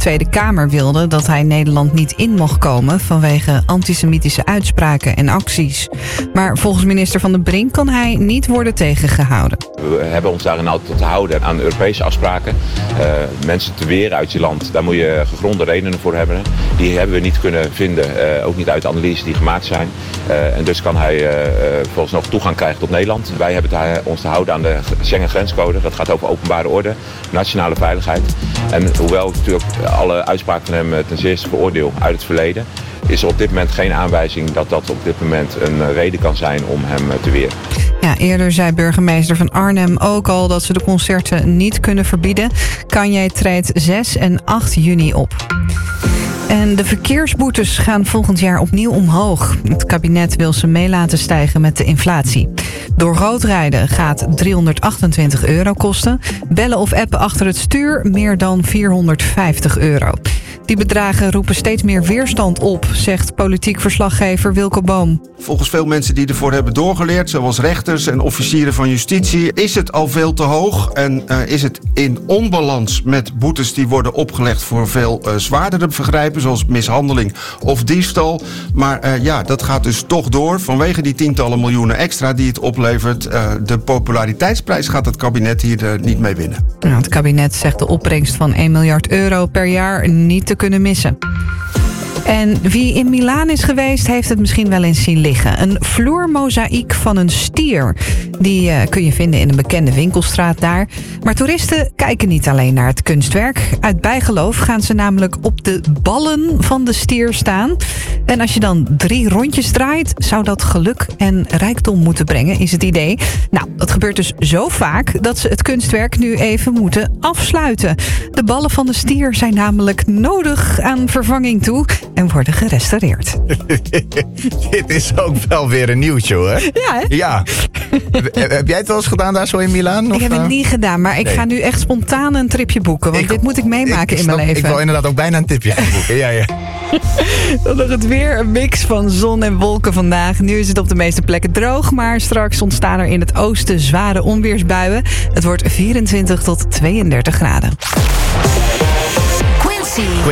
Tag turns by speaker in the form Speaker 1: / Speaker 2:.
Speaker 1: Tweede Kamer wilde dat hij Nederland niet in mocht komen vanwege antisemitische uitspraken en acties. Maar volgens minister Van den Brink kan hij niet worden tegengehouden.
Speaker 2: We hebben ons daarin altijd te houden aan Europese afspraken. Mensen te weren uit je land, daar moet je gegronde redenen voor hebben. Die hebben we niet kunnen vinden, ook niet uit de analyses die gemaakt zijn. En dus kan hij volgens nog toegang krijgen tot Nederland. Wij hebben ons te houden aan de Schengen-grenscode. Dat gaat over openbare orde, nationale veiligheid. En hoewel ik natuurlijk alle uitspraken van hem ten zeerste veroordeel uit het verleden, is er op dit moment geen aanwijzing dat dat op dit moment een reden kan zijn om hem te weren.
Speaker 1: Ja, eerder zei burgemeester van Arnhem ook al dat ze de concerten niet kunnen verbieden. Kanye treedt 6 en 8 juni op. En de verkeersboetes gaan volgend jaar opnieuw omhoog. Het kabinet wil ze mee laten stijgen met de inflatie. Door rood rijden gaat €328 kosten. Bellen of appen achter het stuur meer dan €450. Die bedragen roepen steeds meer weerstand op, zegt politiek verslaggever Wilco Boom.
Speaker 3: Volgens veel mensen die ervoor hebben doorgeleerd, zoals rechters en officieren van justitie, is het al veel te hoog en is het in onbalans met boetes die worden opgelegd voor veel zwaardere vergrijpen, zoals mishandeling of diefstal. Maar dat gaat dus toch door vanwege die tientallen miljoenen extra die het oplevert. De populariteitsprijs gaat het kabinet hier niet mee winnen.
Speaker 1: Nou, het kabinet zegt de opbrengst van €1 miljard per jaar niet te kunnen missen. En wie in Milaan is geweest, heeft het misschien wel eens zien liggen. Een vloermozaïek van een stier. Die kun je vinden in een bekende winkelstraat daar. Maar toeristen kijken niet alleen naar het kunstwerk. Uit bijgeloof gaan ze namelijk op de ballen van de stier staan. En als je dan 3 rondjes draait, zou dat geluk en rijkdom moeten brengen, is het idee. Nou, dat gebeurt dus zo vaak dat ze het kunstwerk nu even moeten afsluiten. De ballen van de stier zijn namelijk nodig aan vervanging toe en worden gerestaureerd.
Speaker 4: Dit is ook wel weer een nieuwtje, hoor.
Speaker 1: Ja, hè?
Speaker 4: Ja. Heb jij het wel eens gedaan daar zo in Milaan?
Speaker 1: Ik heb het niet gedaan, maar ik ga nu echt spontaan een tripje boeken. Want dit moet ik meemaken in mijn leven.
Speaker 4: Ik wil inderdaad ook bijna een tipje boeken. Ja.
Speaker 1: Dan nog het weer, een mix van zon en wolken vandaag. Nu is het op de meeste plekken droog, maar straks ontstaan er in het oosten zware onweersbuien. Het wordt 24 tot 32 graden.
Speaker 5: Quincy.